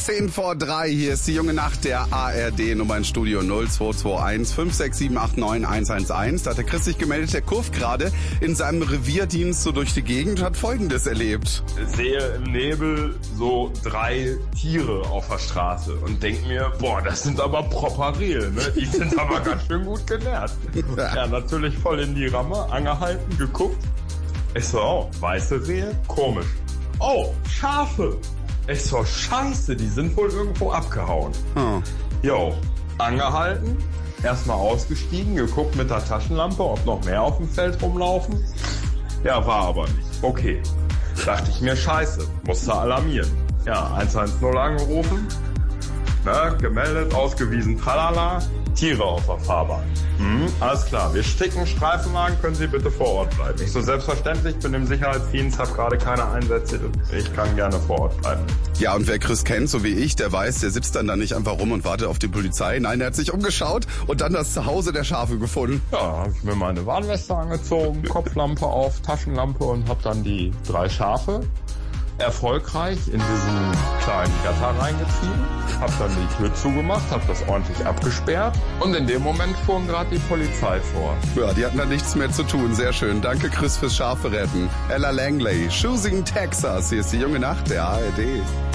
10:10, hier ist die junge Nacht der ARD, Nummer ins Studio 0221 56789 111. Da hat der Chris sich gemeldet, der kurft gerade in seinem Revierdienst so durch die Gegend und hat Folgendes erlebt. Ich sehe im Nebel so 3 Tiere auf der Straße und denke mir, boah, das sind aber proper real, ne? Die sind aber ganz schön gut genährt. Ja, natürlich voll in die Ramme, angehalten, geguckt. Ich so, oh, weiße Rehe? Komisch. Oh, Schafe! Ich so, scheiße, die sind wohl irgendwo abgehauen. Jo, angehalten, erstmal ausgestiegen, geguckt mit der Taschenlampe, ob noch mehr auf dem Feld rumlaufen. Ja, war aber nicht. Okay, dachte ich mir, scheiße, musste alarmieren. Ja, 110 angerufen, ne, gemeldet, ausgewiesen, tralala, Tiere auf der Fahrbahn. Alles klar, wir sticken Streifenwagen, können Sie bitte vor Ort bleiben. Ich so, selbstverständlich, bin im Sicherheitsdienst, habe gerade keine Einsätze, ich kann gerne vor Ort bleiben. Ja, und wer Chris kennt, so wie ich, der weiß, der sitzt dann da nicht einfach rum und wartet auf die Polizei. Nein, der hat sich umgeschaut und dann das Zuhause der Schafe gefunden. Ja, habe ich mir meine Warnweste angezogen, Kopflampe auf, Taschenlampe und habe dann die 3 Schafe erfolgreich in diesen kleinen Gatter reingetrieben, habe dann die Tür zugemacht, habe das ordentlich abgesperrt und in dem Moment fuhren gerade die Polizei vor. Ja, die hatten da nichts mehr zu tun. Sehr schön. Danke, Chris, fürs Schafe retten. Ella Langley, Choosing Texas. Hier ist die junge Nacht der ARD.